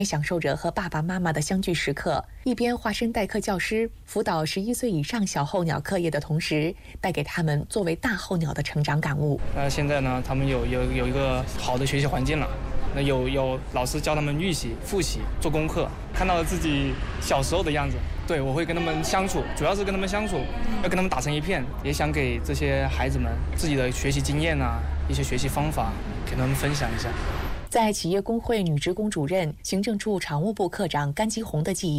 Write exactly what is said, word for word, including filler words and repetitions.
享受着和爸爸妈妈的相聚时刻，一边化身代课教师，辅导十一岁以上小候鸟课业的同时，带给他们作为大候鸟的成长感悟。 那现在呢，他们有有有一个好的学习环境了。那有有老师教他们预习、复习、做功课，看到了自己小时候的样子。对，我会跟他们相处，主要是跟他们相处，要跟他们打成一片，也想给这些孩子们自己的学习经验啊，一些学习方法，给他们分享一下。 在企业工会女职工主任、行政处常务部科长甘基红的记忆